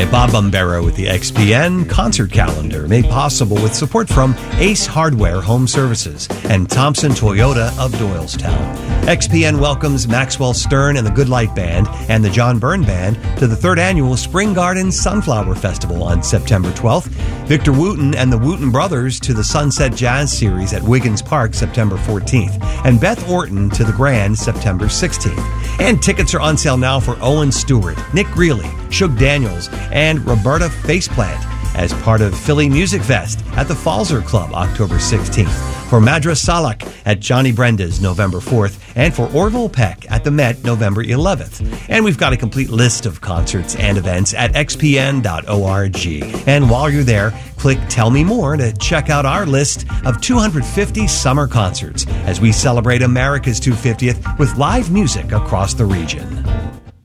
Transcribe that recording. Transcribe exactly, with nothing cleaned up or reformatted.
Hi, Bob Bombero with the X P N Concert Calendar, made possible with support from Ace Hardware Home Services and Thompson Toyota of Doylestown. X P N welcomes Maxwell Stern and the Good Light Band and the John Byrne Band to the third annual Spring Garden Sunflower Festival on September twelfth. Victor Wooten and the Wooten Brothers to the Sunset Jazz Series at Wiggins Park September fourteenth. And Beth Orton to the Grand September sixteenth. And tickets are on sale now for Owen Stewart, Nick Greeley, Shug Daniels, and Roberta Faceplant as part of Philly Music Fest at the Falzer Club October sixteenth. For Madras Salak at Johnny Brenda's November fourth, and for Orville Peck at the Met November eleventh. And we've got a complete list of concerts and events at x p n dot org. And while you're there, click Tell Me More to check out our list of two hundred fifty summer concerts as we celebrate America's two hundred fiftieth with live music across the region.